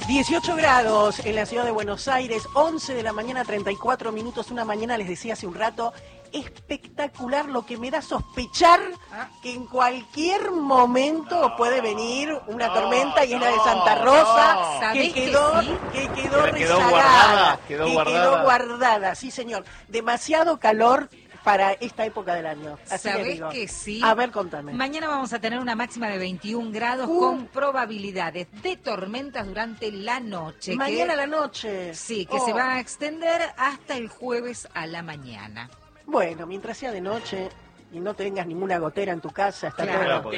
18 grados en la ciudad de Buenos Aires, 11 de la mañana, 34 minutos, una mañana, les decía hace un rato, espectacular, lo que me da sospechar que en cualquier momento puede venir una tormenta, y es la de Santa Rosa, que quedó rezagada, quedó quedó guardada, sí señor, demasiado calor para esta época del año. Así ¿Sabés les digo. que sí? A ver, contame. Mañana vamos a tener una máxima de 21 grados con probabilidades de tormentas durante la noche. Mañana a la noche. Sí, que se va a extender hasta el jueves a la mañana. Bueno, mientras sea de noche y no tengas ninguna gotera en tu casa, está Claro, todo.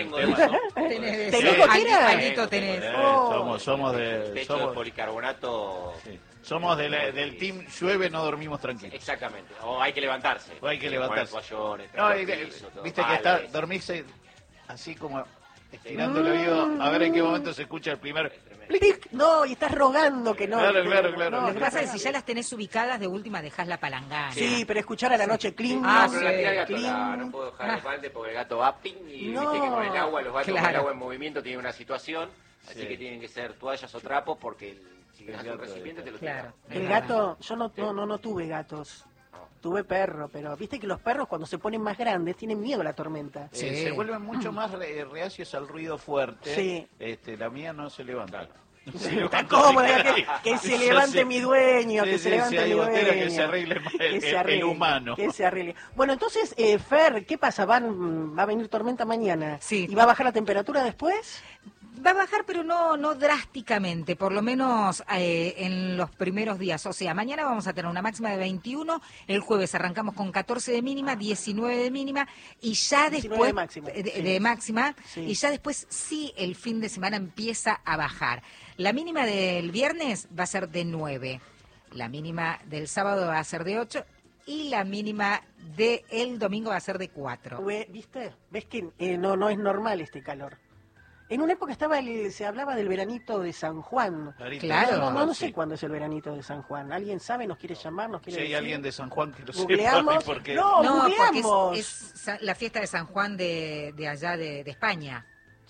¿Tenés gotera? Alguito tenés. Somos techo de policarbonato. Sí. Somos del team llueve, no dormimos tranquilos. Exactamente. O hay que levantarse. O hay que levantarse. Toallones, No, piso, viste que dormís así como estirando el oído, a ver en qué momento se escucha el primer plic. No, y estás rogando que no. Claro. Lo que pasa es que si ya las tenés ubicadas, de última dejás la palangana. Sí, pero escuchar a la noche clean. Pero la tira el gato, no puedo dejar el balde porque el gato va ping y viste que con el agua, los gatos con el agua en movimiento tienen una situación, así que tienen que ser toallas o trapos porque si dejas el recipiente te lo tiras. El gato, yo no tuve gatos. Tuve perro, pero viste que los perros cuando se ponen más grandes tienen miedo a la tormenta. Se vuelven mucho más reacios al ruido fuerte. Sí. La mía no se levanta. Está cómoda, que se levante mi dueño, que se levante mi dueño. Que se arregle el humano. Que se arregle. Bueno, entonces, Fer, ¿qué pasa? ¿Va a venir tormenta mañana? Sí. ¿Y va a bajar la temperatura después? Va a bajar, pero no drásticamente, por lo menos en los primeros días. O sea, mañana vamos a tener una máxima de 21, el jueves arrancamos con 14 de mínima, 19 de mínima, y ya después de máxima, sí. Y ya después sí el fin de semana empieza a bajar. La mínima del viernes va a ser de 9, la mínima del sábado va a ser de 8, y la mínima del domingo va a ser de 4. ¿Viste? ¿Ves que no es normal este calor? En una época se hablaba del veranito de San Juan. Claro. No sé cuándo es el veranito de San Juan. ¿Alguien sabe? ¿Nos quiere llamar? ¿Nos quiere Si hay decir? alguien de San Juan que lo ¿Googleamos? sepa. Porque... No, porque googleamos. es la fiesta de San Juan de allá de España.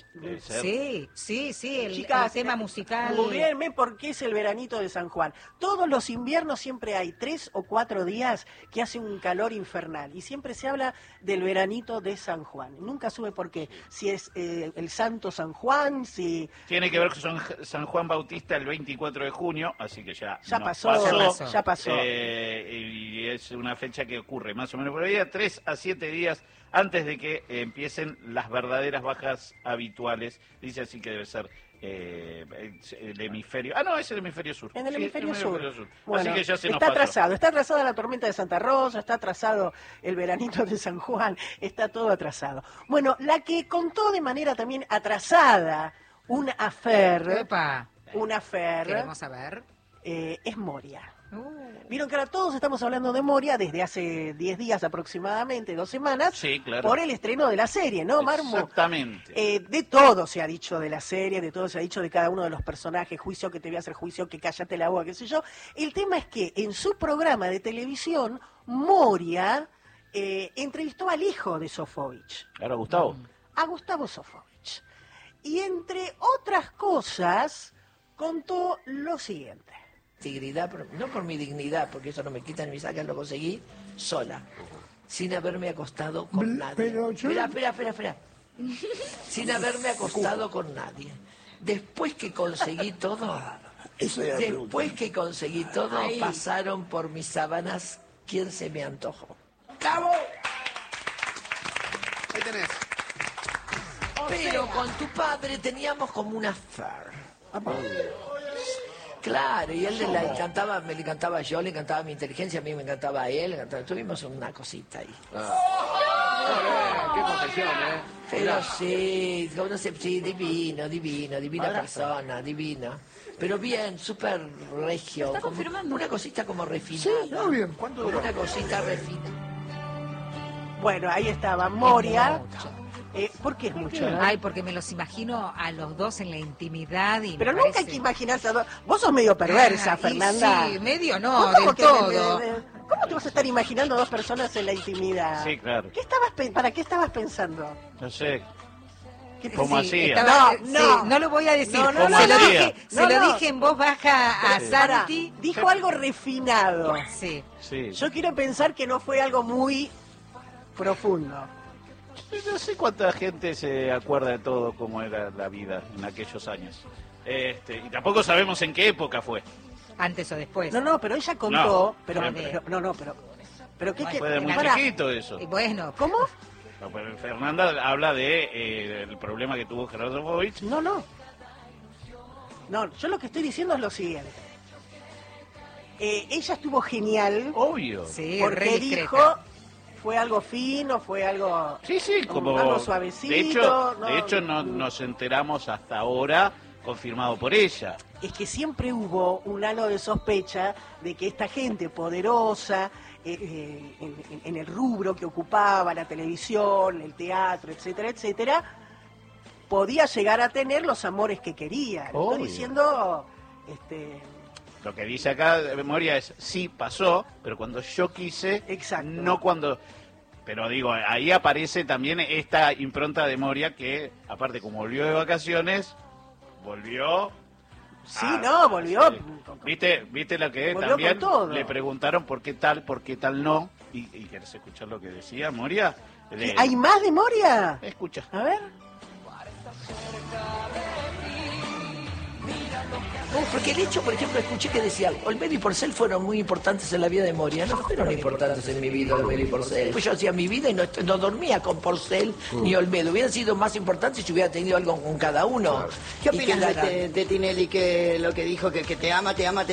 Sí, el Chicas, tema musical. Googleenme por qué es el veranito de San Juan. Todos los inviernos siempre hay 3 o 4 días que hace un calor infernal. Y siempre se habla del veranito de San Juan. Nunca supe por qué. Si es el Santo San Juan, si... Tiene que ver con San Juan Bautista el 24 de junio, así que ya pasó. Y es una fecha que ocurre más o menos por ahí, 3 a 7 días antes de que empiecen las verdaderas bajas habituales. Dice así que debe ser el hemisferio... no, es el hemisferio sur. En el hemisferio sur. Bueno, así que ya se nos está pasó. Está atrasada la tormenta de Santa Rosa, está atrasado el veranito de San Juan, está todo atrasado. Bueno, la que contó de manera también atrasada un affair, Queremos saber. Es Moria. Vieron que ahora todos estamos hablando de Moria desde hace 10 días aproximadamente, 2 semanas, sí, claro, por el estreno de la serie, ¿no, Marmo? Exactamente. De todo se ha dicho de la serie, de todo se ha dicho de cada uno de los personajes, juicio que te voy a hacer juicio, que cállate la boca, qué sé yo. El tema es que en su programa de televisión, Moria entrevistó al hijo de Sofovich. Claro, a Gustavo. A Gustavo Sofovich. Y entre otras cosas, contó lo siguiente. Integridad, no por mi dignidad, porque eso no me quita ni me saca, lo conseguí sola, sin haberme acostado con nadie. Pero yo... Espera. Sin haberme acostado con nadie. Después que conseguí todo, pasaron por mis sábanas quien se me antojó. ¡Cabo! Ahí tenés. Pero con tu padre teníamos como una affair. Claro, y él me le encantaba yo, le encantaba mi inteligencia, a mí me encantaba él, tuvimos una cosita ahí. Qué confesión, Pero sí, divina persona, divina. Pero bien, súper regio, una cosita como refinada. Sí, muy bien, ¿cuánto duró? Una cosita refinada. Bueno, ahí estaba Moria. ¿Por qué es mucho? Ay, porque me los imagino a los dos en la intimidad. Pero nunca hay que imaginarse a dos. Vos sos medio perversa, Fernanda. Sí, medio no, del todo. ¿Cómo te vas a estar imaginando a dos personas en la intimidad? Sí, claro. ¿Para qué estabas pensando? No sé. ¿Cómo hacía? No lo voy a decir. Se lo dije en voz baja a Santi. Dijo algo refinado. Sí. Yo quiero pensar que no fue algo muy profundo. No sé cuánta gente se acuerda de todo cómo era la vida en aquellos años. Y tampoco sabemos en qué época fue. Antes o después. No, pero ella contó, No, pero qué fue de muy chiquito eso. Bueno, ¿cómo? No, pero Fernanda habla de el problema que tuvo Gerardo Sofovich. No, yo lo que estoy diciendo es lo siguiente. Ella estuvo genial. Obvio. Sí, porque dijo, fue algo fino, fue algo... Sí, como... algo suavecito. De hecho, no nos enteramos hasta ahora, confirmado por ella. Es que siempre hubo un halo de sospecha de que esta gente poderosa, en el rubro que ocupaba, la televisión, el teatro, etcétera, etcétera, podía llegar a tener los amores que quería. Estoy diciendo... Lo que dice acá de memoria es, sí, pasó, pero cuando yo quise, exacto, no cuando... Pero digo, ahí aparece también esta impronta de Moria que, aparte, como volvió de vacaciones, volvió... volvió. Sí. ¿Viste lo que volvió también con le preguntaron por qué tal no? ¿Y querés escuchar lo que decía Moria? ¿Hay más de Moria? Escucha. A ver. Porque el hecho, por ejemplo, escuché que decía, Olmedo y Porcel fueron muy importantes en la vida de Moria. No fueron importantes en mi vida, Olmedo y Porcel. Pues yo hacía mi vida y no dormía con Porcel ni Olmedo. Hubieran sido más importantes si hubiera tenido algo con cada uno. ¿Qué opinas de Tinelli, que lo que dijo, que te ama?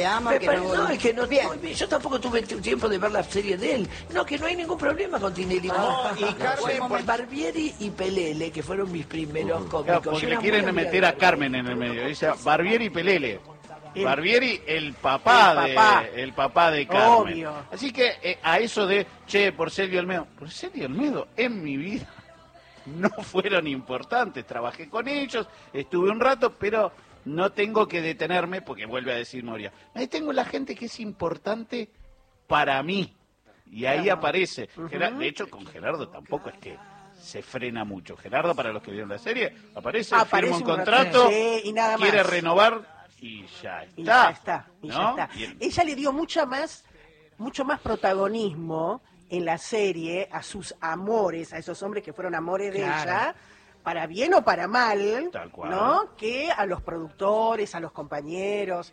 Yo tampoco tuve tiempo de ver la serie de él. No, que no hay ningún problema con Tinelli. Y Carmen, Barbieri y Pelele, que fueron mis primeros cómicos. Claro, porque le quieren meter a Carmen en el medio. Dice Barbieri y Pelele. Barbieri, el papá de Carmen. Obvio. Así que a eso de, Porcel y Olmedo. Porcel y Olmedo en mi vida no fueron importantes. Trabajé con ellos, estuve un rato, pero no tengo que detenerme, porque vuelve a decir Moria. Me detengo en la gente que es importante para mí. Y ahí aparece. De hecho, con Gerardo tampoco es que se frena mucho. Gerardo, para los que vieron la serie, aparece firma un contrato, y nada más. quiere renovar y ya está. Ella le dio mucho más protagonismo en la serie a sus amores, a esos hombres que fueron amores de ella, para bien o para mal, tal cual, ¿no? Que a los productores, a los compañeros.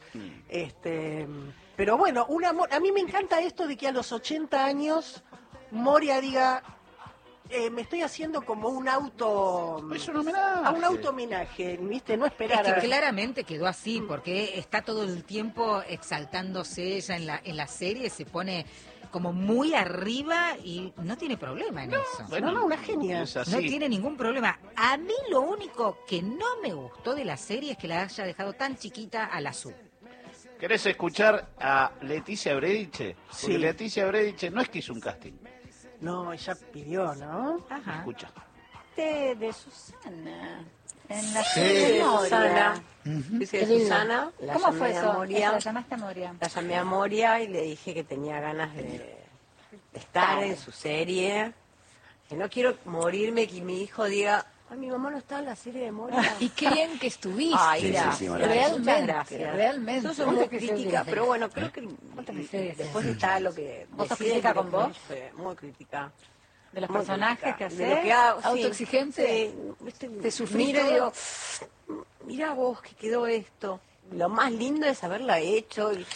Pero bueno, un amor. A mí me encanta esto de que a los 80 años Moria diga, me estoy haciendo como un auto... Es un homenaje. A un auto-homenaje, ¿viste? No esperar Es que claramente quedó así, porque está todo el tiempo exaltándose ella en la serie, se pone como muy arriba y no tiene problema en eso. Bueno, una genia. No tiene ningún problema. A mí lo único que no me gustó de la serie es que la haya dejado tan chiquita a la Su. ¿Querés escuchar a Leticia Brediche? Sí. Porque Leticia Brediche no es que hizo un casting. No, ella pidió, ¿no? Ajá. Escucha. De Susana. En la serie de Susana. Dice Susana. ¿Cómo fue eso? Moria, ¿La llamaste a Moria? la llamé a Moria y le dije que tenía ganas de estar en su serie. Que no quiero morirme, que mi hijo diga, ay, mi mamá no está en la serie de Moria. Y qué bien que estuviste. Ay, gracias. Muchas Realmente, gracias. realmente. Yo soy muy crítica, pero bueno, creo que después está lo que... ¿Vos sos crítica con vos? Muy crítica. De los Muy personajes crítica. que haces, De lo que hago, sí. autoexigente, Sí, te sufrís miro y todo. digo, mira vos que quedó esto. Lo más lindo es haberla hecho. Y...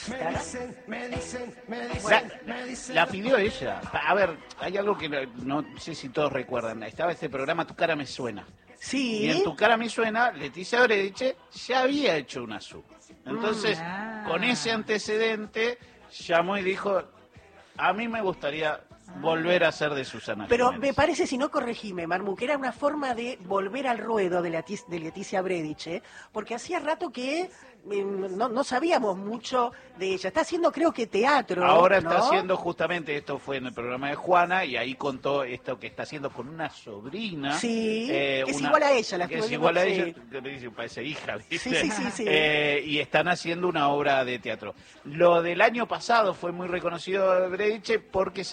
La pidió ella. A ver, hay algo que no sé si todos recuerdan. Estaba este programa Tu cara me suena. Sí. Y en Tu cara me suena, Leticia Brediche ya había hecho una Su. Entonces, con ese antecedente, llamó y dijo, a mí me gustaría volver a ser de Susana Pero Jiménez. me parece, si no corregime, Marmu, que era una forma de volver al ruedo de Leticia Brediche, porque hacía rato que no sabíamos mucho de ella. Está haciendo, creo que, teatro. Ahora ¿no? está haciendo justamente, esto fue en el programa de Juana, y ahí contó esto que está haciendo con una sobrina. Sí, que es igual a ella. La que es estuve igual a viendo, ella, sí. que me dice, parece hija, ¿viste? Sí. Y están haciendo una obra de teatro. Lo del año pasado fue muy reconocido de Brediche porque salió el documental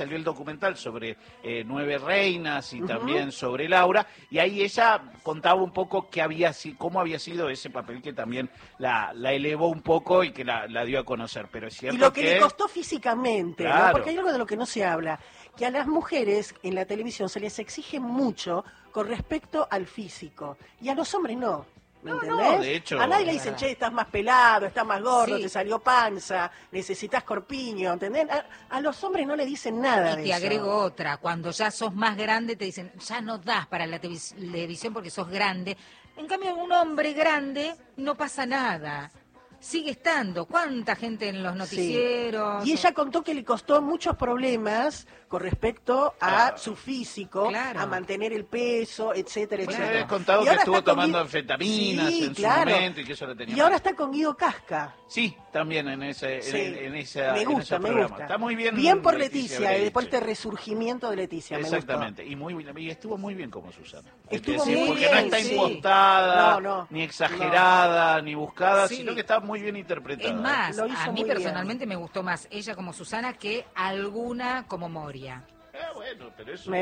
documental sobre 9 reinas y también sobre Laura, y ahí ella contaba un poco cómo había sido ese papel que también la elevó un poco y que la dio a conocer. Pero es cierto y lo que le costó físicamente, Claro. ¿no? Porque hay algo de lo que no se habla, que a las mujeres en la televisión se les exige mucho con respecto al físico, y a los hombres no. ¿Me entendés? de hecho, a nadie le dicen, che, estás más pelado, estás más gordo, Sí. te salió panza, necesitas corpiño, ¿entendés? A los hombres no le dicen nada de Y te eso. agrego otra, cuando ya sos más grande te dicen, ya no das para la televisión porque sos grande. En cambio, un hombre grande no pasa nada. Sigue estando. ¿Cuánta gente en los Sí. noticieros? Y ella contó que le costó muchos problemas con respecto a Claro. su físico, Claro. a mantener el peso, etcétera, Bueno, etcétera. habías contado Y que ahora estuvo está con tomando Guido- anfetaminas Sí, en claro. su momento y que eso lo tenía Y ahora mal. está con Guido Casca. Sí, también en ese, Sí. en esa, Me en gusta, ese me programa. gusta. Está muy bien. Bien por Leticia, Breich. después este resurgimiento de Leticia. Me gustó. Exactamente, y estuvo muy bien como Susana. Hay que Estuvo decir, muy porque bien, no está sí. impostada, No, ni exagerada, ni buscada, Sí. sino que está muy bien interpretada. Es más, Lo hizo a mí muy personalmente me gustó más ella como Susana que alguna como Moria. Bueno, pero eso...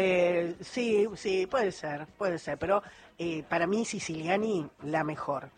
Sí, puede ser, pero para mí Siciliani la mejor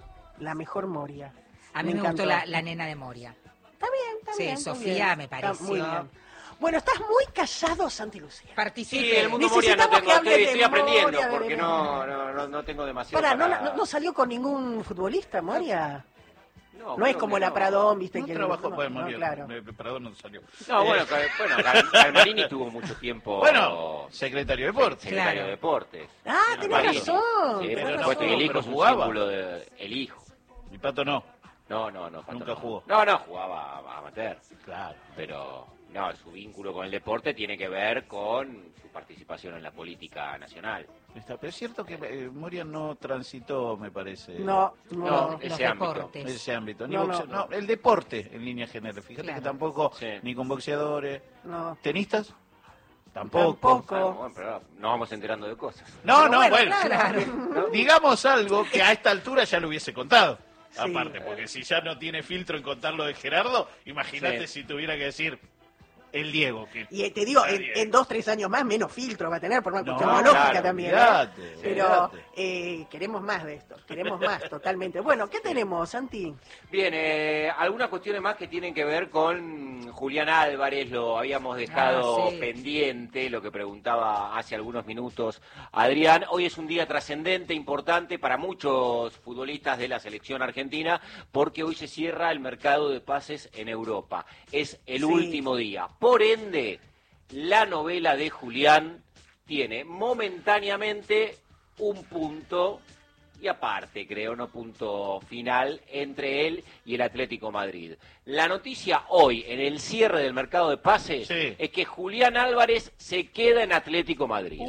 Moria. A mí me encantó. gustó la nena de Moria. Está bien, está Sí, bien. está Sofía bien. me Está pareció- muy bien. Bueno, estás muy callado, Santi Lucía. Sí, Participe. el mundo Moria no Necesitamos tengo, que hable de estoy aprendiendo Moria, de porque Moria. no tengo demasiado Pará, para... no salió con ningún futbolista, Moria? No es creo como que la no. Pradón, viste, No que trabajó, no, bueno, no, muy bien, claro. Perdón, no salió. No, bueno, Galmarini tuvo mucho tiempo... Bueno, secretario de deportes. secretario Claro. de deportes. Ah, tenés Galmarini. razón. Sí, tenés por no, supuesto, y el razón. hijo pero es un jugaba. símbolo de... El hijo. Mi Pato no. No, Pato Nunca no. jugó. No, jugaba a amateur. Claro. Pero no, su vínculo con el deporte tiene que ver con su participación en la política nacional. Pero es cierto que Moria no transitó, me parece. No. Los ese ámbito. deportes. Ese ámbito. Ni No, boxeo- no. no, el deporte en línea general. Fíjate Claro. que tampoco, Sí. ni con boxeadores. No. ¿Tenistas? Tampoco. Tampoco. Bueno, pero nos vamos enterando de cosas. No, Pero bueno. claro. No, digamos algo que a esta altura ya lo hubiese contado. Sí. Aparte, porque si ya no tiene filtro en contar lo de Gerardo, imagínate Sí. si tuviera que decir el Diego. Que Y te digo, Está bien. en 2-3 años más menos filtro va a tener por una No, cuestión lógica claro, también. olvídate, Pero olvídate. queremos más de esto, queremos más totalmente. Bueno, ¿qué tenemos, Santi? Bien, algunas cuestiones más que tienen que ver con Julián Álvarez, lo habíamos dejado sí. pendiente, lo que preguntaba hace algunos minutos Adrián. Hoy es un día trascendente, importante para muchos futbolistas de la selección argentina, porque hoy se cierra el mercado de pases en Europa. Es el Sí. último día. Por ende, la novela de Julián tiene momentáneamente un punto y aparte, creo, no punto final entre él y el Atlético Madrid. La noticia hoy, en el cierre del mercado de pases, Sí. es que Julián Álvarez se queda en Atlético Madrid.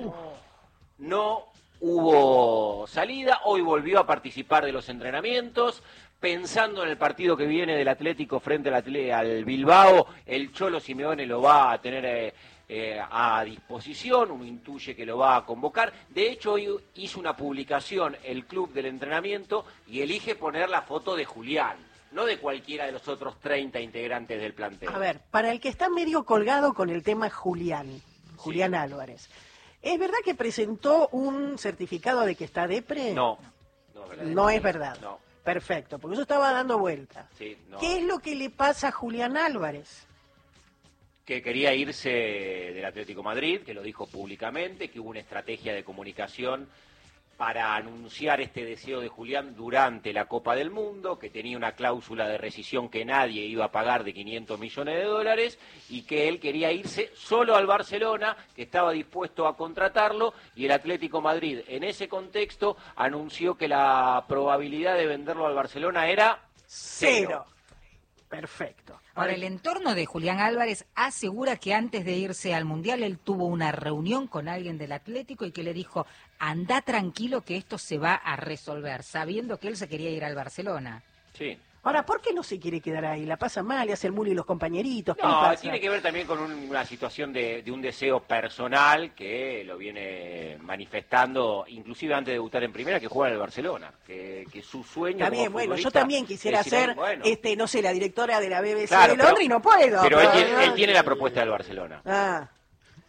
No hubo salida, hoy volvió a participar de los entrenamientos, pensando en el partido que viene del Atlético frente al Bilbao, el Cholo Simeone lo va a tener a disposición, uno intuye que lo va a convocar. De hecho, hoy hizo una publicación el club del entrenamiento y elige poner la foto de Julián, no de cualquiera de los otros 30 integrantes del plantel. A ver, para el que está medio colgado con el tema Julián Álvarez, ¿es verdad que presentó un certificado de que está depre? No, No es verdad. No. Perfecto, porque eso estaba dando vuelta. Sí, no. ¿Qué es lo que le pasa a Julián Álvarez? Que quería irse del Atlético Madrid, que lo dijo públicamente, que hubo una estrategia de comunicación para anunciar este deseo de Julián durante la Copa del Mundo, que tenía una cláusula de rescisión que nadie iba a pagar de 500 millones de dólares y que él quería irse solo al Barcelona, que estaba dispuesto a contratarlo, y el Atlético Madrid en ese contexto anunció que la probabilidad de venderlo al Barcelona era Cero. Perfecto. Ahora, el entorno de Julián Álvarez asegura que antes de irse al Mundial él tuvo una reunión con alguien del Atlético y que le dijo, anda tranquilo que esto se va a resolver, sabiendo que él se quería ir al Barcelona. Sí. Ahora, ¿por qué no se quiere quedar ahí? ¿La pasa mal? ¿Le hace el muli los compañeritos? ¿Qué le No, pasa? tiene que ver también con una situación de un deseo personal que lo viene manifestando, inclusive antes de debutar en primera, que juega en el Barcelona, que su sueño Está como bien, bueno, yo futbolista también quisiera es ir ahí, ser, bueno. no sé, la directora de la BBC Claro, de Londres y no puedo. Pero él tiene la propuesta del Barcelona. Ah,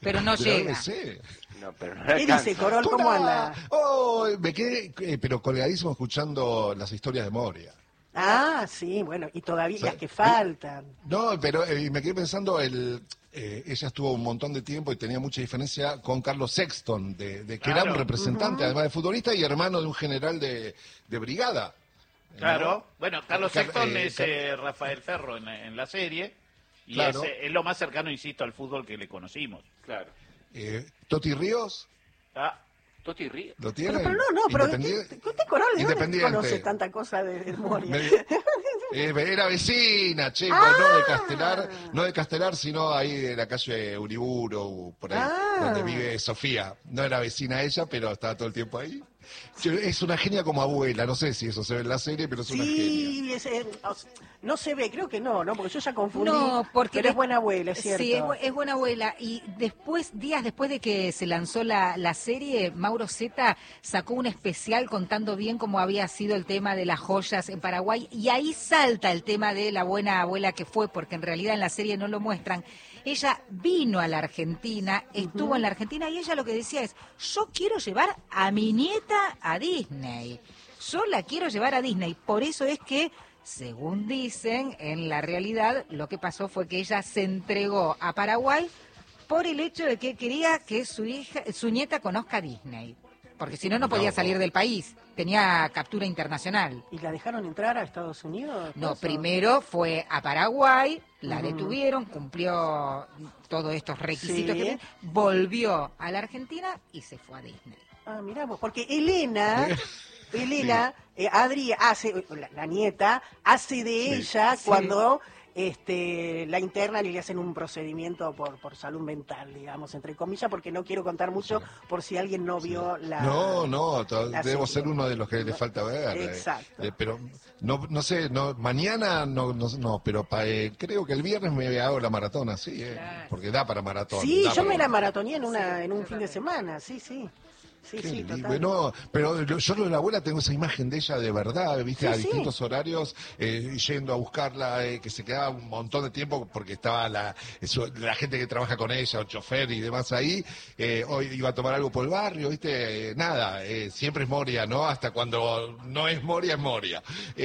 pero no Pero llega. no sé. No, pero no ¿Qué alcanza. dice Corol? ¿Cómo anda? Oh, me quedé, pero colgadísimo escuchando las historias de Moria. Ah, sí, bueno, y todavía Sí. las que faltan. No, pero me quedé pensando, ella estuvo un montón de tiempo y tenía mucha diferencia con Carlos Sexton, que era Claro. un representante, además de futbolista, y hermano de un general de brigada. Claro. ¿no? Bueno, Carlos Car- Sexton eh, es Rafael Ferro en la serie. Y Claro. es lo más cercano, insisto, al fútbol que le conocimos. Claro. Toti Ríos, Ah, Toti Ríos. ¿lo tiene? Pero no, pero Independiente. usted Corol, ¿de dónde Independiente. conoce tanta cosa de Moria? Era vecina, che, Ah. no de Castelar, sino ahí de la calle Uriburu, por ahí, Ah. donde vive Sofía. No era vecina ella, pero estaba todo el tiempo ahí. Es una genia como abuela, no sé si eso se ve en la serie, pero es una genia. Sí, no se ve, creo que no, porque yo ya confundí. No, porque pero es buena abuela, es cierto. Sí, es buena abuela. Y días después de que se lanzó la serie, Mauro Zeta sacó un especial contando bien cómo había sido el tema de las joyas en Paraguay. Y ahí salta el tema de la buena abuela que fue, porque en realidad en la serie no lo muestran. Ella vino a la Argentina, estuvo en la Argentina y ella lo que decía es, yo quiero llevar a mi nieta a Disney. Yo la quiero llevar a Disney. Por eso es que, según dicen, en la realidad lo que pasó fue que ella se entregó a Paraguay por el hecho de que quería que su nieta conozca Disney. Porque si no, no podía salir del país. Tenía captura internacional. ¿Y la dejaron entrar a Estados Unidos? No, ¿Eso? primero fue a Paraguay, la detuvieron, cumplió todos estos requisitos Sí. que volvió a la Argentina y se fue a Disney. Ah, miramos, porque Elena, Adri hace, la nieta, hace de ella Sí. cuando la internan y le hacen un procedimiento por salud mental, digamos, entre comillas, porque no quiero contar mucho por si alguien no vio la... la Debo serie. ser uno de los que le falta ver. Exacto. Pero no sé, mañana no, pero creo que el viernes me hago la maratona, sí, Claro. porque da para maratón. Sí, da yo para me la maratón. maratoneé en un fin de semana, sí. Sí, Qué sí, lindo. total. No, pero yo lo de la abuela tengo esa imagen de ella de verdad, viste, Sí, a sí. distintos horarios, yendo a buscarla, que se quedaba un montón de tiempo porque estaba la gente que trabaja con ella, el chofer y demás ahí, hoy iba a tomar algo por el barrio, viste, nada, siempre es Moria, ¿no? Hasta cuando no es Moria, es Moria.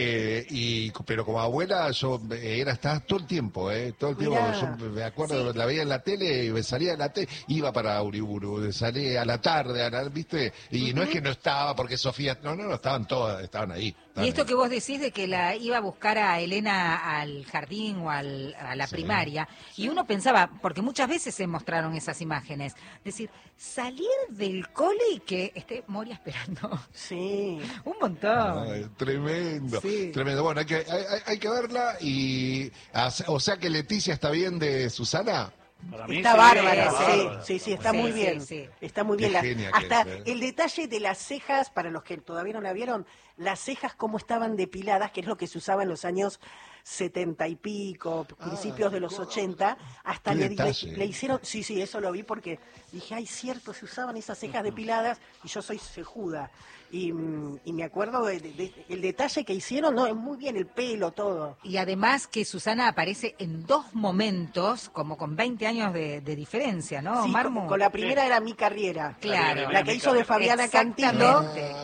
Pero como abuela yo estaba todo el tiempo, todo el tiempo, Mirá. yo me acuerdo, la veía en la tele, y me salía de la tele, iba para Uriburu, salía a la tarde, ¿viste? Y no es que no estaba porque Sofía, no, estaban todas, estaban ahí. Y esto que vos decís de que la iba a buscar a Elena al jardín o a la primaria, y uno pensaba, porque muchas veces se mostraron esas imágenes, decir, salir del cole y que esté Moria esperando. Sí. Un montón. Ay, tremendo, Sí. tremendo. Bueno, hay que verla y, o sea que Leticia está bien de Susana. para mí Está sí, bárbara, está bárbaro. sí, está Sí, muy sí, bien. sí. Está muy bien. Qué genia que Hasta es, el detalle de las cejas, para los que todavía no la vieron, las cejas cómo estaban depiladas, que es lo que se usaba en los años 70 y pico, principios de los 80, hasta Qué le detalle. hicieron, sí, eso lo vi porque dije, ay, cierto, se usaban esas cejas depiladas y yo soy cejuda. Y me acuerdo el detalle que hicieron, no, es muy bien, el pelo, todo. Y además que Susana aparece en dos momentos, como con 20 años de diferencia, ¿no, Sí, Marmo? con la primera era mi carrera. Claro. La que hizo de Fabiana Cantilo,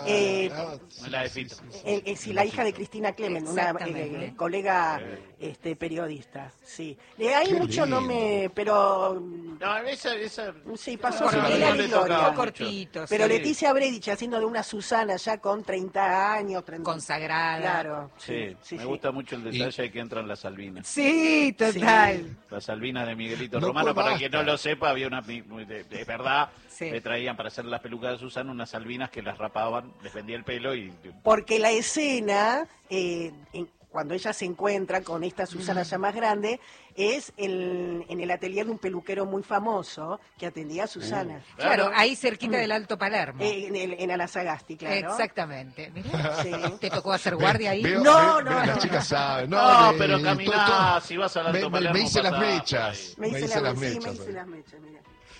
La de Fito. sí, la hija de Cristina Clemen, una Exactamente. colega periodista, sí. De ahí Qué mucho no lindo. pero No, esa sí, pasó Cortito, sin no pena le ni tocaba gloria. mucho. cortito, Pero sí. Leticia Bredich haciendo de una Susana ya con 30 años, 30. Consagrada. Claro. Sí, sí, me sí. gusta mucho el detalle de que entran las Salvinas. Sí, total. Las Salvinas de Miguelito No, Romano, pues para quien no basta. lo sepa, había una, de verdad, Sí. le traían para hacer las pelucas de Susana unas Salvinas que las rapaban, les vendía el pelo y... Porque la escena, cuando ella se encuentra con esta Susana ya más grande, es en el atelier de un peluquero muy famoso que atendía a Susana. Claro, ahí cerquita del Alto Palermo. En Anasagasti, claro. Exactamente. Mirá, Sí. ¿te tocó hacer guardia ahí? No, Las chicas saben. No, me- pero to- caminá, to- si vas al Alto me Palermo, hice las pasá por mechas. ahí. Me hice las las mechas. mechas, mira.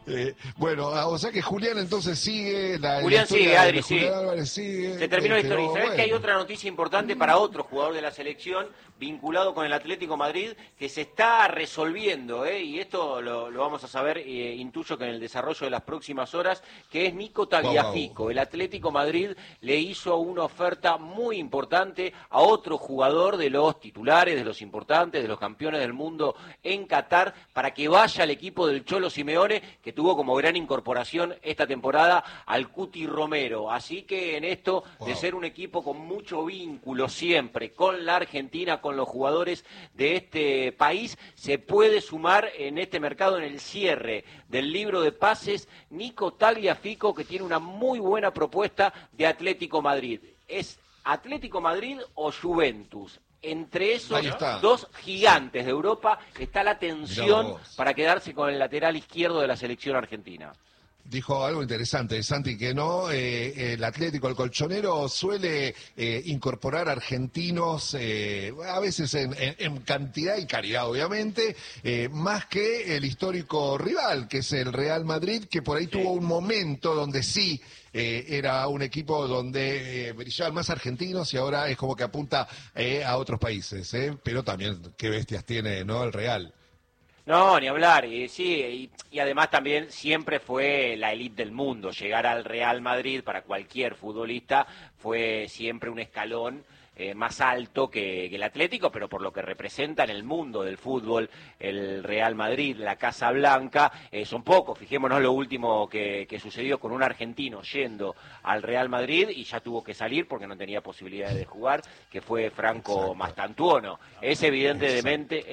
Bueno, o sea que Julián entonces sigue. Julián sigue, Adri, de Julián sí. Álvarez sigue. Se terminó la historia. pero ¿Sabés que hay bueno. otra noticia importante para otro jugador de la selección vinculado con el Atlético Madrid que se está resolviendo, y esto lo vamos a saber, intuyo que en el desarrollo de las próximas horas, que es Nico Tagliafico. El Atlético Madrid le hizo una oferta muy importante a otro jugador de los titulares, de los importantes, de los campeones del mundo en Qatar, para que vaya al equipo del Cholo Simeone, que tuvo como gran incorporación esta temporada al Cuti Romero. Así que en esto de ser un equipo con mucho vínculo siempre con la Argentina, con los jugadores de este país, se puede sumar en este mercado, en el cierre del libro de pases, Nico Tagliafico, que tiene una muy buena propuesta de Atlético Madrid. ¿Es Atlético Madrid o Juventus? Entre esos dos gigantes de Europa está la tensión para quedarse con el lateral izquierdo de la selección argentina. Dijo algo interesante, Santi, que no, el Atlético, el colchonero, suele incorporar argentinos, a veces en cantidad y calidad, obviamente, más que el histórico rival, que es el Real Madrid, que por ahí tuvo un momento donde sí era un equipo donde brillaban más argentinos y ahora es como que apunta a otros países, pero también qué bestias tiene, ¿no? El Real. No, ni hablar, sí, y además también siempre fue la élite del mundo. Llegar al Real Madrid para cualquier futbolista fue siempre un escalón más alto que el Atlético, pero por lo que representa en el mundo del fútbol el Real Madrid, la Casa Blanca, son pocos. Fijémonos lo último que sucedió con un argentino yendo al Real Madrid y ya tuvo que salir porque no tenía posibilidades de jugar, que fue Franco Mastantuono. Es evidentemente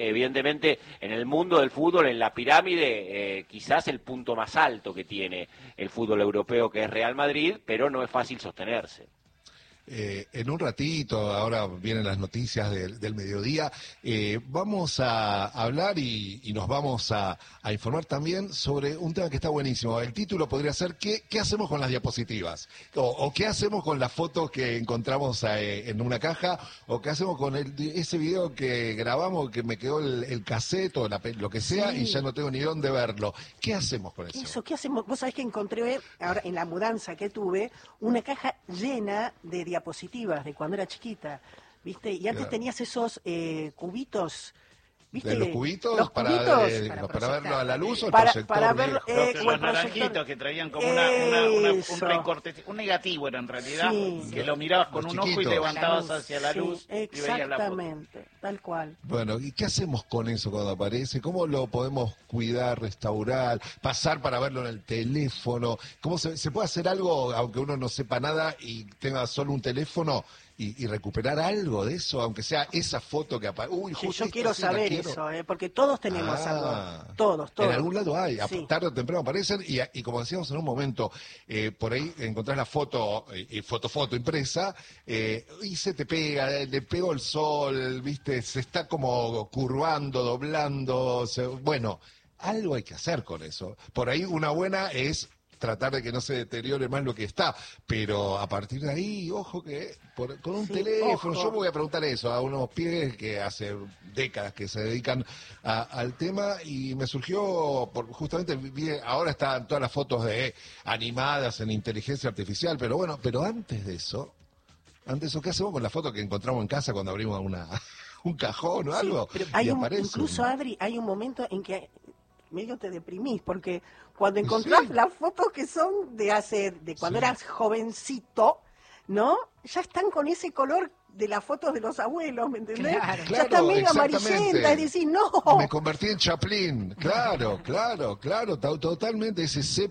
en el mundo del fútbol, en la pirámide, quizás el punto más alto que tiene el fútbol europeo, que es Real Madrid, pero no es fácil sostenerse. En un ratito, ahora vienen las noticias del mediodía, vamos a hablar y nos vamos a informar también sobre un tema que está buenísimo. El título podría ser ¿qué hacemos con las diapositivas? O ¿qué hacemos con las fotos que encontramos en una caja? ¿O qué hacemos con ese video que grabamos, que me quedó el cassette o lo que sea, y ya no tengo ni dónde verlo? ¿Qué hacemos con eso? ¿Qué hacemos? Vos sabés que encontré, ahora en la mudanza que tuve, una caja llena de diapositivas de cuando era chiquita, ¿viste? Y antes tenías esos cubitos, ¿viste? ¿De los cubitos? Los para verlo a la luz o el proyector? Para verlo, los naranjitos que traían como un recorte, un negativo era en realidad, que lo mirabas con un ojo y levantabas hacia la luz y veías la foto. Exactamente, tal cual. Bueno, ¿y qué hacemos con eso cuando aparece? ¿Cómo lo podemos cuidar, restaurar, pasar para verlo en el teléfono? ¿Cómo se puede hacer algo, aunque uno no sepa nada y tenga solo un teléfono, y recuperar algo de eso, aunque sea esa foto que aparece? Yo quiero saber eso, porque todos tenemos algo. Todos. En algún lado hay, tarde o temprano aparecen, y como decíamos en un momento, por ahí encontrás la foto, foto impresa, y se te pega, le pegó el sol, ¿viste? Se está como curvando, doblando, bueno, algo hay que hacer con eso. Por ahí una buena es tratar de que no se deteriore más lo que está, pero a partir de ahí, ojo que con un teléfono, yo me voy a preguntar eso a unos pibes que hace décadas que se dedican al tema, y me surgió, justamente ahora están todas las fotos animadas en inteligencia artificial, pero antes de eso, ¿qué hacemos con la foto que encontramos en casa cuando abrimos un cajón o algo? Pero incluso, Adri, hay un momento en que medio te deprimís, porque cuando encontrás las fotos que son de cuando eras jovencito, ¿no? Ya están con ese color de las fotos de los abuelos, ¿me entendés? Claro, ya está medio amarillenta, es decir, no. Me convertí en Chaplin, claro, totalmente, ese